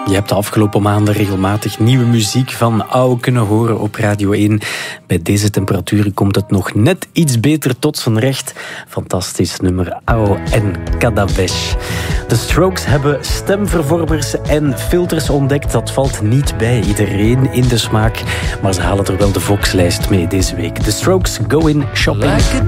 Je hebt de afgelopen maanden regelmatig nieuwe muziek van Ao kunnen horen op Radio 1. Bij deze temperaturen komt het nog net iets beter tot zijn recht. Fantastisch nummer Ao en Kadavesh. De Strokes hebben stemvervormers en filters ontdekt. Dat valt niet bij iedereen in de smaak. Maar ze halen er wel de Vox-lijst mee deze week. De Strokes Go In Shopping.